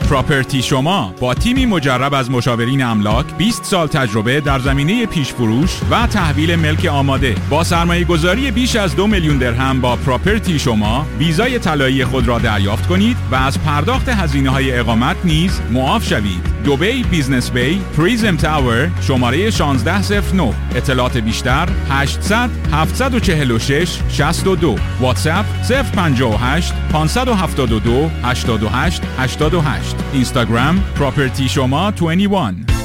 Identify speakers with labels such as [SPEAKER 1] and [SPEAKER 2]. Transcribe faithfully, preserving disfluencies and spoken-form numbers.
[SPEAKER 1] پراپرتی شما با تیمی مجرب از مشاورین املاک، بیست سال تجربه در زمینه پیش فروش و تحویل ملک آماده. با سرمایه گذاری بیش از دو میلیون درهم با پراپرتی شما ویزای طلایی خود را دریافت کنید و از پرداخت هزینه های اقامت نیز معاف شوید. دبی بیزنس بی، پریزم تاور، شماره شانزده صفر نه. اطلاعات بیشتر هشتصد هفتصد و چهل و شش شصت و دو. واتساپ صفر پنجاه و هشت پانصد و هفتاد و دو هشتاد و هشت هشتاد و هشت. اینستاگرام پراپرتی شما بیست و یک.